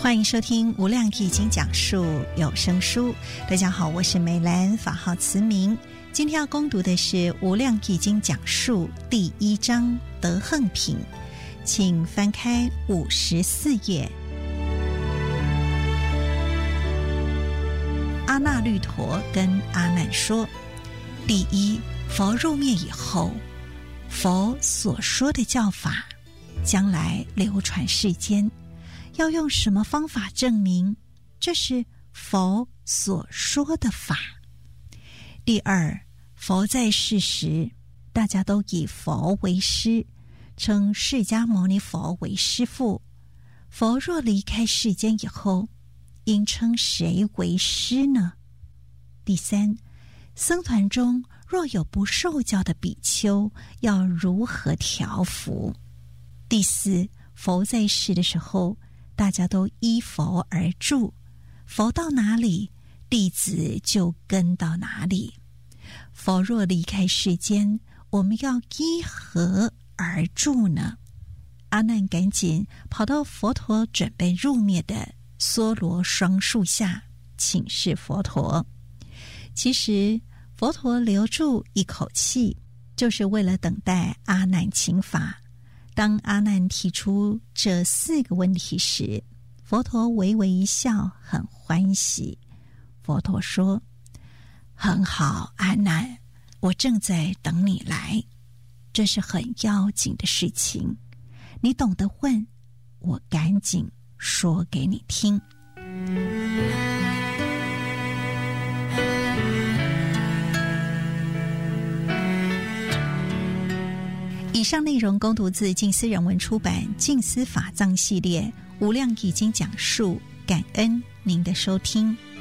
欢迎收听无量易经讲述有声书。大家好，我是美兰，法号慈明。今天要攻读的是无量易经讲述第1章德横品，请翻开54页。阿那律陀跟阿难说，第一，佛入灭以后，佛所说的教法将来流传世间，要用什么方法证明这是佛所说的法？第二，佛在世时，大家都以佛为师，称释迦牟尼佛为师父。佛若离开世间以后，应称谁为师呢？第三，僧团中若有不受教的比丘，要如何调伏？第四，佛在世的时候，大家都依佛而住，佛到哪里，弟子就跟到哪里。佛若离开世间，我们要依何而住呢？阿难赶紧跑到佛陀准备入灭的梭罗双树下请示佛陀。其实佛陀留住一口气，就是为了等待阿难请法。当阿难提出这4个问题时，佛陀微微一笑，很欢喜。佛陀说，很好，阿难，我正在等你来，这是很要紧的事情，你懂得问，我赶紧说给你听。以上内容恭读自静思人文出版《静思法藏》系列《无量易经讲述》，感恩您的收听。